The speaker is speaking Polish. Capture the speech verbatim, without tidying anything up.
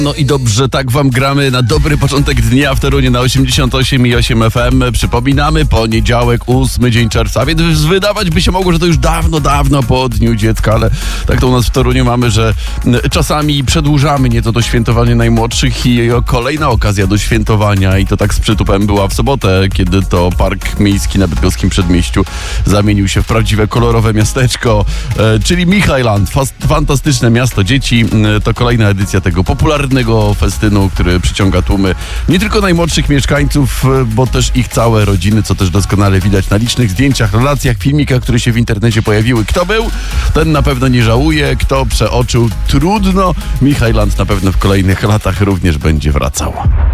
No i dobrze, tak wam gramy na dobry początek dnia w Toruniu na osiemdziesiąt osiem i osiem F M. Przypominamy, poniedziałek, ósmy dzień czerwca, więc wydawać by się mogło, że to już dawno, dawno po Dniu Dziecka, ale tak to u nas w Toruniu mamy, że czasami przedłużamy nieco to świętowanie najmłodszych i kolejna okazja do świętowania i to tak z przytupem była w sobotę, kiedy to Park Miejski na Bydgoskim Przedmieściu zamienił się w prawdziwe kolorowe miasteczko, czyli Michajland, fantastyczne miasto dzieci. To kolejna edycja tego popularnego festynu, który przyciąga tłumy nie tylko najmłodszych mieszkańców, bo też ich całe rodziny, co też doskonale widać na licznych zdjęciach, relacjach, filmikach, które się w internecie pojawiły. Kto był, ten na pewno nie żałuje, kto przeoczył, trudno. Michajland na pewno w kolejnych latach również będzie wracał.